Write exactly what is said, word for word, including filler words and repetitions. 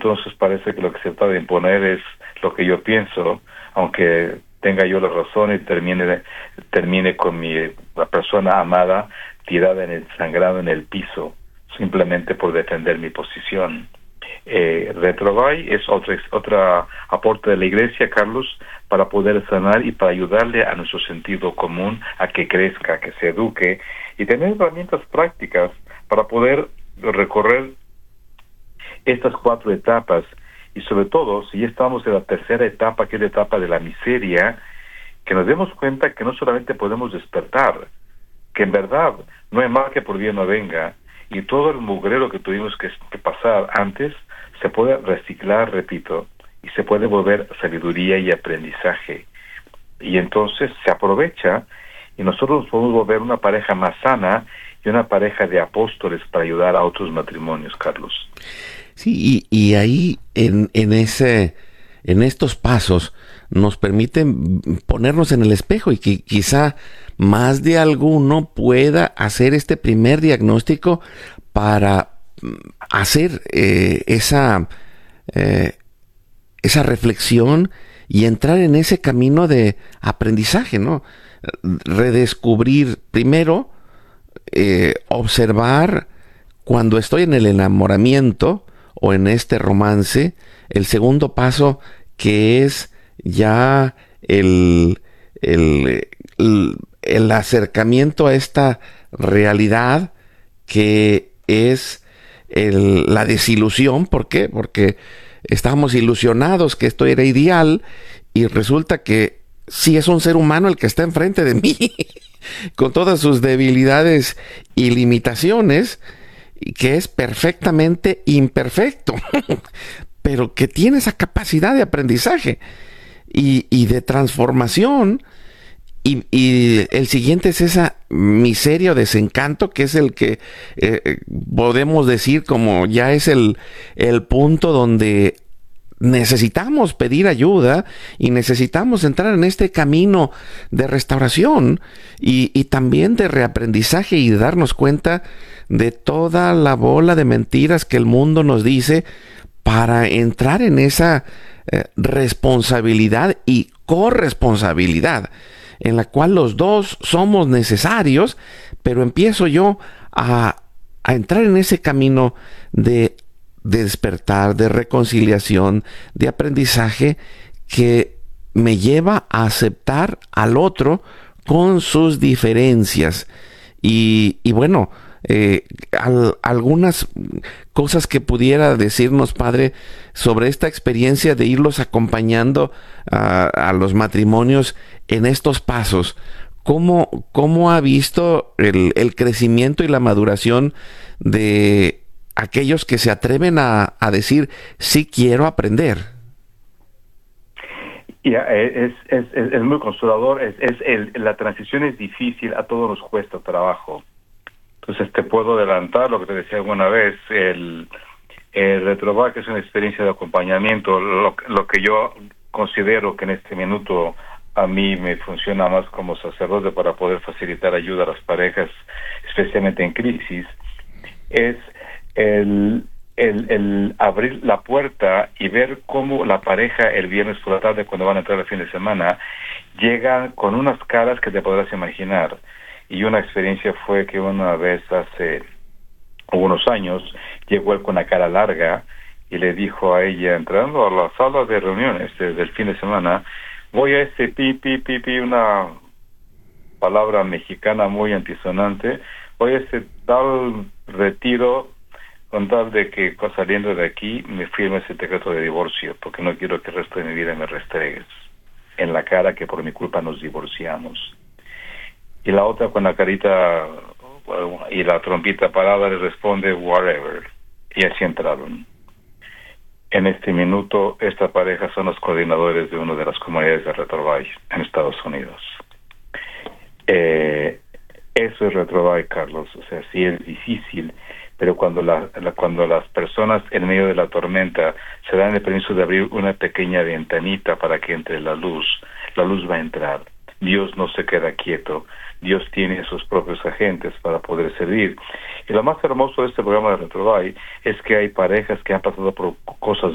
entonces parece que lo que se trata de imponer es lo que yo pienso, aunque tenga yo la razón y termine termine con mi la persona amada tirada en el sangrado en el piso, simplemente por defender mi posición. Eh, Retrovalle es otro, otra aporte de la Iglesia, Carlos, para poder sanar y para ayudarle a nuestro sentido común a que crezca, que se eduque y tener herramientas prácticas para poder recorrer estas cuatro etapas. Y sobre todo, si ya estamos en la tercera etapa, que es la etapa de la miseria, que nos demos cuenta que no solamente podemos despertar, que en verdad no hay mal que por bien no venga, y todo el mugrero que tuvimos que, que pasar antes se puede reciclar, repito, y se puede volver sabiduría y aprendizaje. Y entonces se aprovecha y nosotros nos podemos volver una pareja más sana y una pareja de apóstoles para ayudar a otros matrimonios, Carlos. Sí, y, y ahí en, en ese, en estos pasos nos permiten ponernos en el espejo y que quizá más de alguno pueda hacer este primer diagnóstico para hacer eh, esa eh, esa reflexión y entrar en ese camino de aprendizaje, ¿no? Redescubrir primero, eh, observar cuando estoy en el enamoramiento o en este romance, el segundo paso que es ya el, el, el, el acercamiento a esta realidad que es el, la desilusión. ¿Por qué? Porque estábamos ilusionados que esto era ideal y resulta que sí es un ser humano el que está enfrente de mí con todas sus debilidades y limitaciones, y que es perfectamente imperfecto, pero que tiene esa capacidad de aprendizaje y, y de transformación. Y, y el siguiente es esa miseria o desencanto, que es el que eh, podemos decir como ya es el, el punto donde necesitamos pedir ayuda y necesitamos entrar en este camino de restauración y, y también de reaprendizaje y de darnos cuenta de toda la bola de mentiras que el mundo nos dice para entrar en esa eh, responsabilidad y corresponsabilidad en la cual los dos somos necesarios, pero empiezo yo a, a entrar en ese camino de, de despertar, de reconciliación, de aprendizaje que me lleva a aceptar al otro con sus diferencias. Y, y bueno, eh, al, algunas cosas que pudiera decirnos, Padre, sobre esta experiencia de irlos acompañando a, a los matrimonios en estos pasos. ¿Cómo, cómo ha visto el, el crecimiento y la maduración de aquellos que se atreven a, a decir, sí quiero aprender? Ya, es, es, es, es muy consolador. Es, es el, la transición es difícil, a todos nos cuesta trabajo. Entonces te puedo adelantar lo que te decía alguna vez, el, el Retrovalle, que es una experiencia de acompañamiento, lo, lo que yo considero que en este minuto a mí me funciona más como sacerdote para poder facilitar ayuda a las parejas, especialmente en crisis, es el, el, el abrir la puerta y ver cómo la pareja el viernes por la tarde, cuando van a entrar el fin de semana, llegan con unas caras que te podrás imaginar. Y una experiencia fue que una vez hace unos años llegó él con la cara larga y le dijo a ella, entrando a la sala de reuniones desde el fin de semana, voy a este pi, pi, pi, pi, una palabra mexicana muy antisonante, voy a este tal retiro con tal de que saliendo de aquí me firme ese decreto de divorcio, porque no quiero que el resto de mi vida me restregues en la cara que por mi culpa nos divorciamos. Y la otra con la carita y la trompita parada le responde whatever. Y así entraron. En este minuto, esta pareja son los coordinadores de una de las comunidades de Retrovalle en Estados Unidos. Eh, eso es Retrovalle, Carlos. O sea, sí es difícil, pero cuando, la, la, cuando las personas en medio de la tormenta se dan el permiso de abrir una pequeña ventanita para que entre la luz, la luz va a entrar. Dios no se queda quieto. Dios tiene sus propios agentes para poder servir. Y lo más hermoso de este programa de Retrovalle es que hay parejas que han pasado por cosas